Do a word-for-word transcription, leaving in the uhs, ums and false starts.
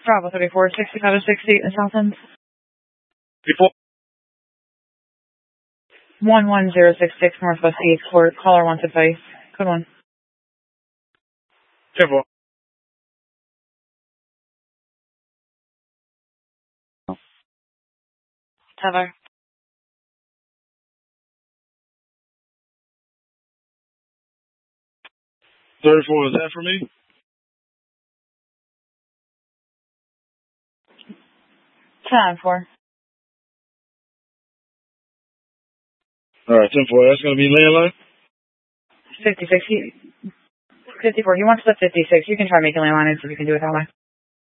Bravo thirty-four, sixty-five to sixty in South End. Before. one one zero six six Northwest eighth Court. Caller wants advice. Good one. ten four. Tether. thirty-four, is that for me? ten four. Alright, ten four, that's going to be landline? fifty-six. He, fifty-four. He wants the fifty-six. You can try making landline and see if you can do it that way.